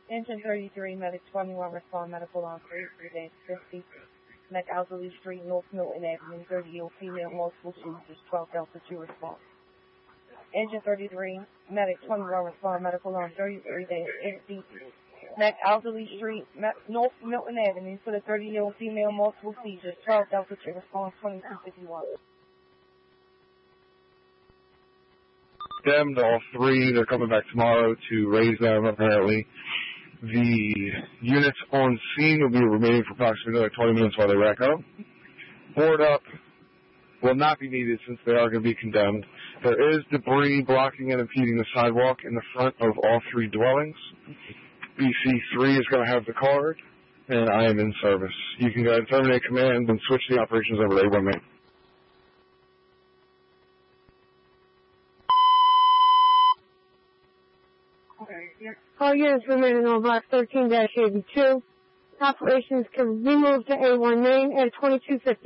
Engine 33, Medic 21, respond medical on 3 days 50. Neck Alderley Street, North Milton Avenue, 30-year-old female, multiple seizures, 12 Delta 2 response. Engine 33, Medic 21, respond medical on 33 days 50. Neck Alderley Street, North Milton Avenue, for the 30-year-old female, multiple seizures, 12 Delta 2 response, 2251. Them to all three. They're coming back tomorrow to raise them, apparently. The units on scene will be remaining for approximately another 20 minutes while they rack up. Board up will not be needed since they are going to be condemned. There is debris blocking and impeding the sidewalk in the front of all three dwellings. BC3 is going to have the card, and I am in service. You can go ahead and terminate command and switch the operations over to A1 main. All units remaining on block 13-82. Operations can be moved to A1 main at 2250.